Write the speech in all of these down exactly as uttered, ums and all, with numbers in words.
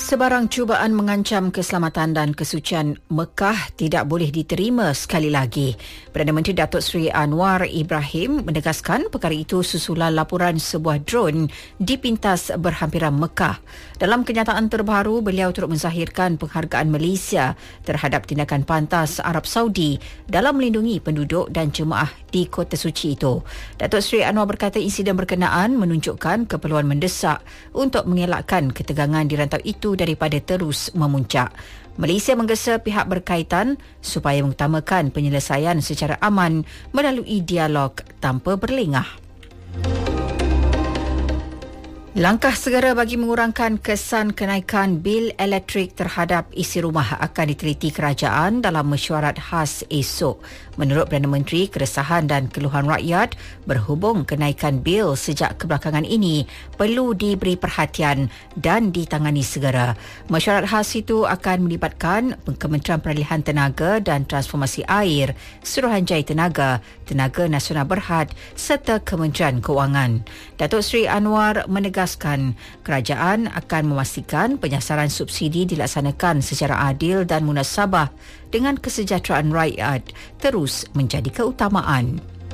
Sebarang cubaan mengancam keselamatan dan kesucian Mekah tidak boleh diterima sekali lagi. Perdana Menteri Datuk Seri Anwar Ibrahim menegaskan perkara itu susulan laporan sebuah drone di pintas berhampiran Mekah. Dalam kenyataan terbaru, beliau turut menzahirkan penghargaan Malaysia terhadap tindakan pantas Arab Saudi dalam melindungi penduduk dan jemaah di kota suci itu. Datuk Seri Anwar berkata insiden berkenaan menunjukkan keperluan mendesak untuk mengelakkan ketegangan di rantau itu daripada terus memuncak. Malaysia menggesa pihak berkaitan supaya mengutamakan penyelesaian secara aman melalui dialog tanpa berlengah. Langkah segera bagi mengurangkan kesan kenaikan bil elektrik terhadap isi rumah akan diteliti kerajaan dalam mesyuarat khas esok. Menurut Perdana Menteri, keresahan dan keluhan rakyat berhubung kenaikan bil sejak kebelakangan ini perlu diberi perhatian dan ditangani segera. Mesyuarat khas itu akan melibatkan Kementerian Peralihan Tenaga dan Transformasi Air, Suruhanjaya Tenaga, Tenaga Nasional Berhad serta Kementerian Keuangan. Datuk Seri Anwar menegaskan kerajaan akan memastikan penyasaran subsidi dilaksanakan secara adil dan munasabah dengan kesejahteraan rakyat terus menjadi keutamaan.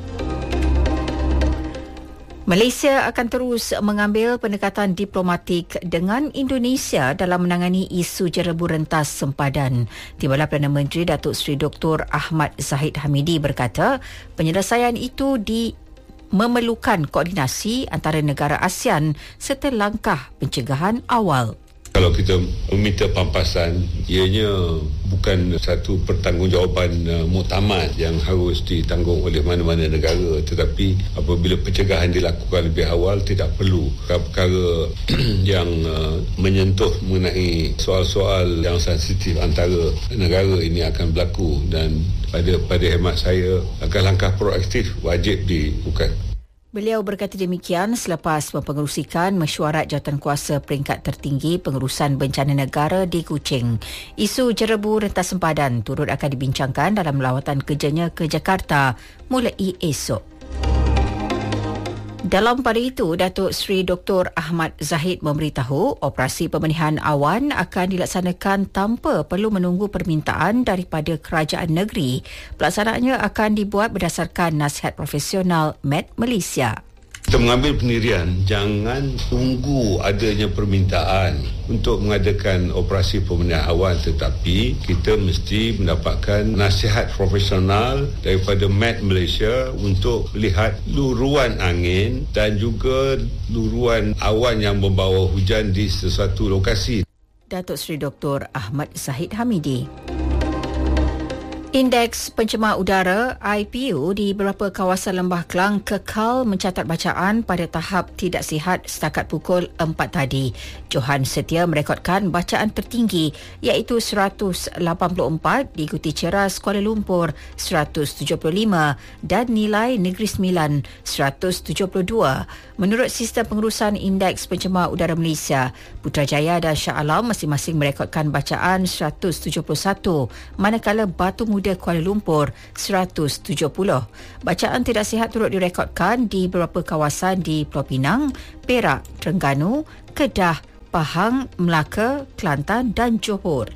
Malaysia akan terus mengambil pendekatan diplomatik dengan Indonesia dalam menangani isu jerebu rentas sempadan. Timbalan Perdana Menteri Datuk Seri Doktor Ahmad Zahid Hamidi berkata, penyelesaian itu di memerlukan koordinasi antara negara ASEAN serta langkah pencegahan awal. Kalau kita meminta pampasan, ianya bukan satu pertanggungjawaban uh, muktamad yang harus ditanggung oleh mana-mana negara, tetapi apabila pencegahan dilakukan lebih awal, tidak perlu perkara yang uh, menyentuh mengenai soal-soal yang sensitif antara negara ini akan berlaku, dan pada pada hemat saya langkah-langkah proaktif wajib dilakukan. Beliau berkata demikian selepas mempengerusikan mesyuarat jawatankuasa peringkat tertinggi pengurusan bencana negara di Kuching. Isu jerebu rentas sempadan turut akan dibincangkan dalam lawatan kerjanya ke Jakarta mulai esok. Dalam pada itu, Datuk Seri Doktor Ahmad Zahid memberitahu operasi pembenihan awan akan dilaksanakan tanpa perlu menunggu permintaan daripada kerajaan negeri. Pelaksanaannya akan dibuat berdasarkan nasihat profesional Met Malaysia. Kita mengambil pendirian jangan tunggu adanya permintaan untuk mengadakan operasi pembenihan awan, tetapi kita mesti mendapatkan nasihat profesional daripada Met Malaysia untuk melihat luruan angin dan juga luruan awan yang membawa hujan di sesuatu lokasi. Datuk Seri Doktor Ahmad Zahid Hamidi. Indeks pencemar udara I P U di beberapa kawasan Lembah Kelang kekal mencatat bacaan pada tahap tidak sihat setakat pukul empat tadi. Johan Setia merekodkan bacaan tertinggi iaitu seratus lapan puluh empat, diikuti Ceras Kuala Lumpur seratus tujuh puluh lima dan nilai Negeri Sembilan seratus tujuh puluh dua. Menurut Sistem Pengurusan Indeks Pencemar Udara Malaysia, Putrajaya dan Shah Alam masing-masing merekodkan bacaan seratus tujuh puluh satu, manakala Batu Muda Kuala Lumpur seratus tujuh puluh. Bacaan tidak sihat turut direkodkan di beberapa kawasan di Pulau Pinang, Perak, Terengganu, Kedah, Pahang, Melaka, Kelantan dan Johor.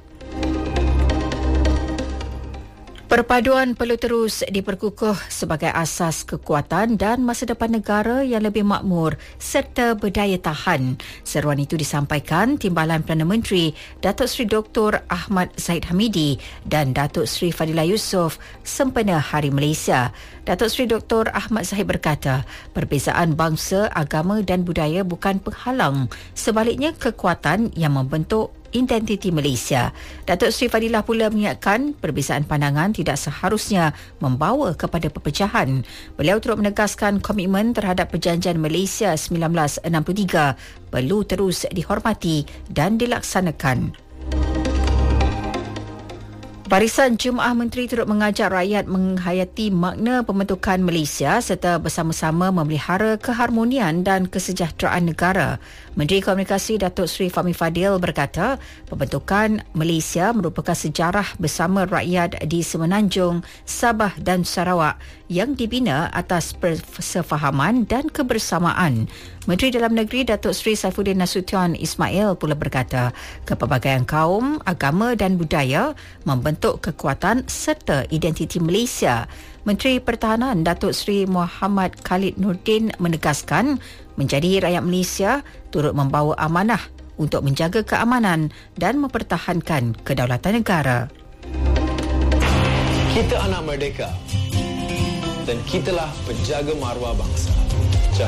Perpaduan perlu terus diperkukuh sebagai asas kekuatan dan masa depan negara yang lebih makmur serta berdaya tahan. Seruan itu disampaikan Timbalan Perdana Menteri Datuk Seri Doktor Ahmad Zahid Hamidi dan Datuk Seri Fadilah Yusof sempena Hari Malaysia. Datuk Seri Doktor Ahmad Zahid berkata, perbezaan bangsa, agama dan budaya bukan penghalang, sebaliknya kekuatan yang membentuk identiti Malaysia. Datuk Seri Fadilah pula mengingatkan perbezaan pandangan tidak seharusnya membawa kepada perpecahan. Beliau turut menegaskan komitmen terhadap Perjanjian Malaysia seribu sembilan ratus enam puluh tiga perlu terus dihormati dan dilaksanakan. Barisan Jemaah Menteri turut mengajak rakyat menghayati makna pembentukan Malaysia serta bersama-sama memelihara keharmonian dan kesejahteraan negara. Menteri Komunikasi Datuk Seri Fahmi Fadil berkata, pembentukan Malaysia merupakan sejarah bersama rakyat di Semenanjung, Sabah dan Sarawak yang dibina atas persefahaman dan kebersamaan. Menteri Dalam Negeri Datuk Seri Saifuddin Nasution Ismail pula berkata, kepelbagaian kaum, agama dan budaya membentuk kekuatan serta identiti Malaysia. Menteri Pertahanan Datuk Seri Muhammad Khalid Nordin menegaskan, menjadi rakyat Malaysia turut membawa amanah untuk menjaga keamanan dan mempertahankan kedaulatan negara. Kita anak merdeka dan kitalah penjaga maruah bangsa.